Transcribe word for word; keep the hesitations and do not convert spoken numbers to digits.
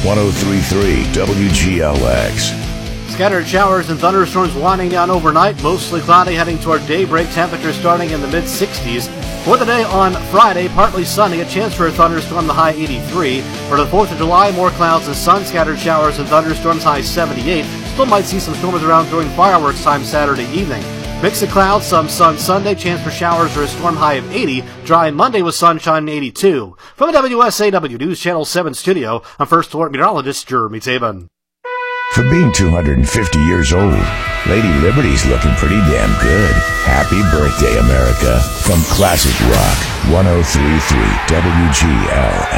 one oh three point three W G L X. Scattered showers and thunderstorms winding down overnight, mostly cloudy heading toward daybreak, temperatures starting in the mid sixties. For the day on Friday, partly sunny, a chance for a thunderstorm, the high eighty-three. For the fourth of July, more clouds and sun, scattered showers and thunderstorms, high seventy-eight. Still might see some storms around during fireworks time Saturday evening. Mix of clouds, some sun Sunday, chance for showers or a storm, high of eighty. Dry Monday with sunshine, eighty-two. From the W S A W News Channel seven studio, I'm First Alert Meteorologist Jeremy Tabin. For being two hundred fifty years old, Lady Liberty's looking pretty damn good. Happy birthday, America. From Classic Rock, one oh three point three W G L